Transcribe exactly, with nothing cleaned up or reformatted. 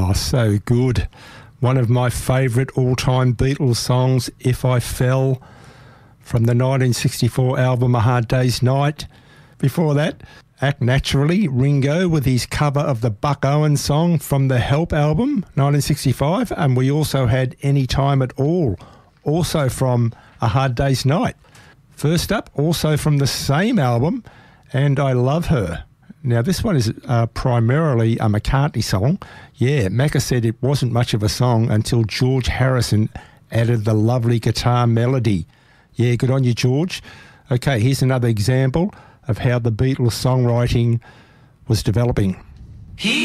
Oh, so good. One of my favourite all-time Beatles songs, If I Fell, from the nineteen sixty-four album A Hard Day's Night. Before that, Act Naturally, Ringo with his cover of the Buck Owens song from the Help album, nineteen sixty-five. And we also had Any Time at All, also from A Hard Day's Night. First up, also from the same album, And I Love Her. Now, this one is uh, primarily a McCartney song. Yeah, Macca said it wasn't much of a song until George Harrison added the lovely guitar melody. Yeah, good on you, George. Okay, here's another example of how the Beatles' songwriting was developing. He